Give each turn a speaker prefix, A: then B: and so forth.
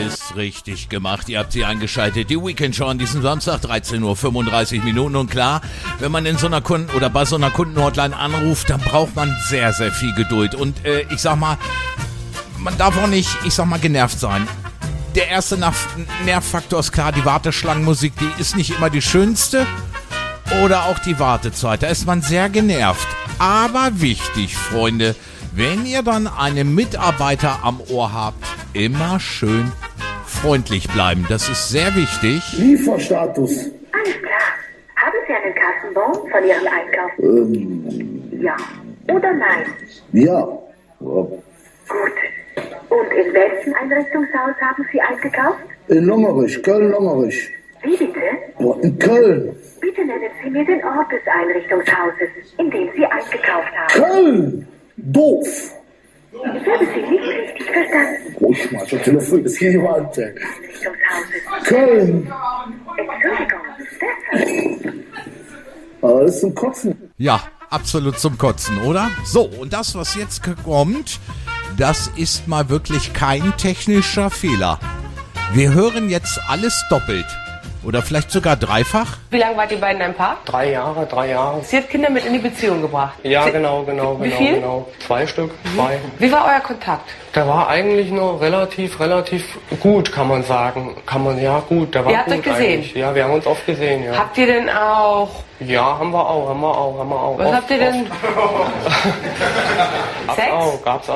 A: Alles richtig gemacht. Ihr habt sie eingeschaltet. Die Weekend Show an diesem Samstag, 13:35 Minuten. Und klar, wenn man in so einer Kunden- oder bei so einer Kundenhotline anruft, dann braucht man sehr, sehr viel Geduld. Und ich sag mal, man darf auch nicht, genervt sein. Der erste Nervfaktor ist klar, die Warteschlangenmusik, die ist nicht immer die schönste. Oder auch die Wartezeit, da ist man sehr genervt. Aber wichtig, Freunde, wenn ihr dann einen Mitarbeiter am Ohr habt, immer schön freundlich bleiben. Das ist sehr wichtig.
B: Lieferstatus.
C: Alles klar. Haben Sie einen Kassenbon von Ihrem Einkauf? Ja oder nein?
B: Ja.
C: Gut. Und in welchem Einrichtungshaus haben Sie eingekauft?
B: In Longerich, Köln-Longerich.
C: Wie bitte?
B: In Köln.
C: Bitte nennen Sie mir den Ort des Einrichtungshauses, in dem Sie eingekauft haben.
B: Köln! Doof!
C: Ich habe Sie nicht richtig verstanden.
B: Ruhig mal, schon Telefon ist hier jemand.
C: Einrichtungshauses.
B: Köln!
C: Entschuldigung, deshalb.
B: Aber das ist zum Kotzen.
A: Ja, absolut zum Kotzen, oder? So, und das, was jetzt kommt, das ist mal wirklich kein technischer Fehler. Wir hören jetzt alles doppelt. Oder vielleicht sogar dreifach.
D: Wie lange wart ihr beiden in einem Paar?
E: 3 Jahre.
D: Sie hat Kinder mit in die Beziehung gebracht.
E: Ja, genau.
D: Wie viel?
E: Genau. 2 Stück, 2.
D: Wie war euer Kontakt?
E: Der war eigentlich nur relativ gut, kann man sagen. Gut, der war
D: Ihr habt
E: gut
D: euch gesehen?
E: eigentlich. Ja, wir haben uns oft gesehen, ja.
D: Habt ihr denn auch...
E: Ja, haben wir auch.
D: Was habt ihr denn...
E: Gab's
D: Sex?
E: Gab's